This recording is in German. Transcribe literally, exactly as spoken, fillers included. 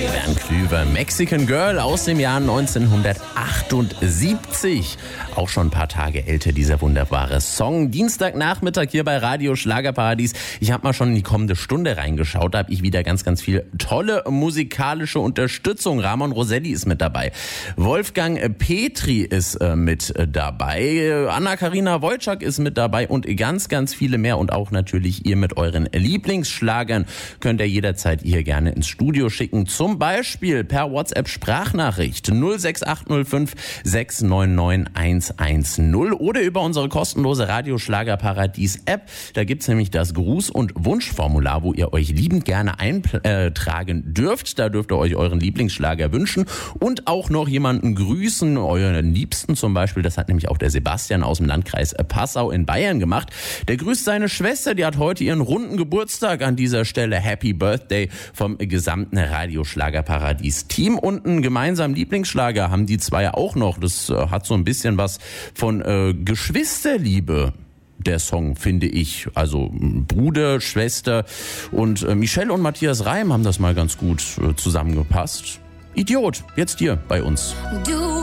Bernd Klüver, Mexican Girl aus dem Jahr neunzehnhundertachtundsiebzig. Auch schon ein paar Tage älter, dieser wunderbare Song. Dienstagnachmittag hier bei Radio Schlagerparadies. Ich habe mal schon in die kommende Stunde reingeschaut. Da habe ich wieder ganz, ganz viel tolle musikalische Unterstützung. Ramon Roselli ist mit dabei. Wolfgang Petri ist äh, mit dabei. Anna-Karina Wojcik ist mit dabei und ganz, ganz viele mehr. Und auch natürlich ihr mit euren Lieblingsschlagern könnt ihr jederzeit hier gerne ins Studio schicken. Zum Beispiel per WhatsApp-Sprachnachricht null sechs acht null fünf sechs neun neun eins eins null oder über unsere kostenlose Radio Schlagerparadies-App. Da gibt's nämlich das Gruß- und Wunschformular, wo ihr euch liebend gerne eintragen dürft. Da dürft ihr euch euren Lieblingsschlager wünschen und auch noch jemanden grüßen, euren Liebsten zum Beispiel. Das hat nämlich auch der Sebastian aus dem Landkreis Passau in Bayern gemacht. Der grüßt seine Schwester, die hat heute ihren runden Geburtstag. An dieser Stelle Happy Birthday vom gesamten Radio Schlagerparadies-Team. Und einen gemeinsamen Lieblingsschlager haben die zwei auch noch. Das äh, hat so ein bisschen was von äh, Geschwisterliebe. Der Song, finde ich. Also Bruder, Schwester und äh, Michelle und Matthias Reim haben das mal ganz gut äh, zusammengepasst. Idiot, jetzt hier bei uns. Du